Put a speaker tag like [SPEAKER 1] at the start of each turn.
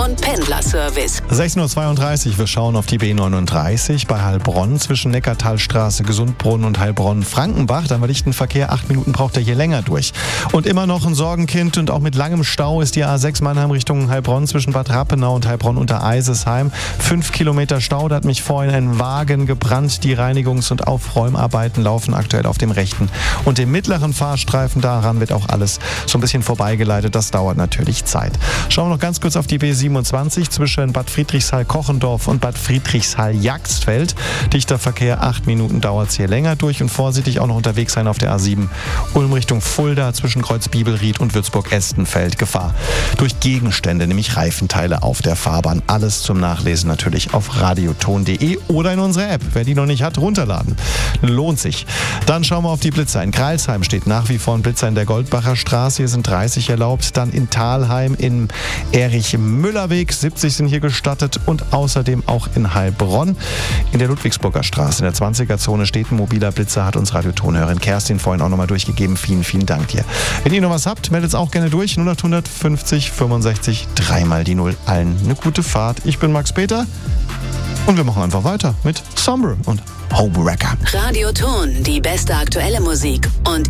[SPEAKER 1] und Pendlerservice.
[SPEAKER 2] 16.32 Uhr, wir schauen auf die B39 bei Heilbronn zwischen Neckartalstraße, Gesundbrunnen und Heilbronn-Frankenbach. Da war dichten Verkehr, 8 Minuten braucht er hier länger durch. Und immer noch ein Sorgenkind und auch mit langem Stau ist die A6 Mannheim Richtung Heilbronn zwischen Bad Rappenau und Heilbronn unter Eisesheim. 5 Kilometer Stau, da hat mich vorhin ein Wagen gebrannt. Die Reinigungs- und Aufräumarbeiten laufen aktuell auf dem rechten und dem mittleren Fahrstreifen. Daran wird auch alles so ein bisschen vorbeigeleitet. Das dauert natürlich Zeit. Schauen wir noch ganz kurz auf die B27 zwischen Bad Friedrichshall-Kochendorf und Bad Friedrichshall-Jagstfeld. Dichter Verkehr, 8 Minuten dauert es hier länger durch und vorsichtig auch noch unterwegs sein auf der A7 Ulm Richtung Fulda zwischen Kreuz Bibelried und Würzburg-Estenfeld. Gefahr durch Gegenstände, nämlich Reifenteile auf der Fahrbahn. Alles zum Nachlesen natürlich auf radioton.de oder in unserer App. Wer die noch nicht hat, runterladen. Lohnt sich. Dann schauen wir auf die Blitzer. In Greilsheim steht nach wie vor ein Blitzer in der Goldbacher Straße. Hier sind 30 erlaubt. Dann in Thalheim im Erich-Müller-Weg 70 sind hier gestattet und außerdem auch in Heilbronn. In der Ludwigsburger Straße, in der 20er-Zone steht ein mobiler Blitzer, hat uns Radiotonhörerin Kerstin vorhin auch nochmal durchgegeben. Vielen, vielen Dank dir. Wenn ihr noch was habt, meldet es auch gerne durch. 0800 50 65 3 mal die 0. Allen eine gute Fahrt. Ich bin Max Peter und wir machen einfach weiter mit Sombre und Homewrecker.
[SPEAKER 1] Radioton, die beste aktuelle Musik und